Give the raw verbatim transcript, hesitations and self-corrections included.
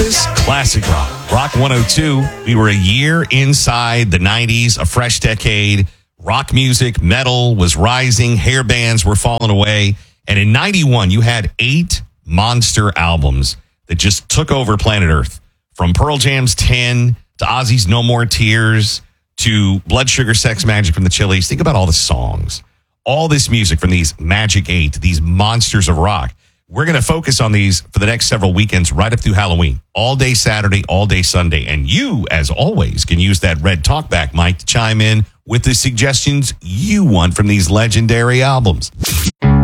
Memphis Classic Rock. Rock one oh two. We were a year inside the nineties, a fresh decade. Rock music, metal was rising. Hair bands were falling away. And in ninety-one, you had eight monster albums that just took over planet Earth. From Pearl Jam's ten to Ozzy's No More Tears to Blood Sugar Sex Magic from the Chili's. Think about all the songs. All this music from these Magic Eight, these monsters of rock. We're going to focus on these for the next several weekends right up through Halloween. All day Saturday, all day Sunday. And you, as always, can use that red talkback mic to chime in with the suggestions you want from these legendary albums.